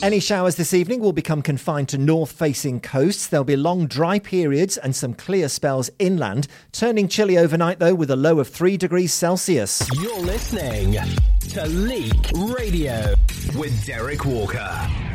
Any showers this evening will become confined to north-facing coasts. There'll be long dry periods and some clear spells inland, turning chilly overnight though with a low of 3 degrees Celsius. You're listening to Leak Radio with Derek Walker.